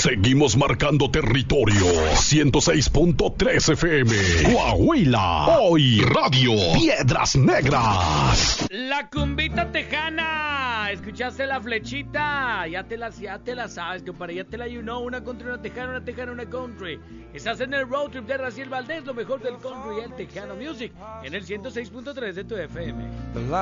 Seguimos marcando territorio. 106.3 FM. Coahuila. Hoy Radio Piedras Negras. La cumbita tejana. ¿Escuchaste la flechita? Ya te la sabes, compadre. Ya te la una country, una tejana, una country. Estás en el road trip de Raciel Valdés, lo mejor del country y el tejano music, en el 106.3 de tu FM.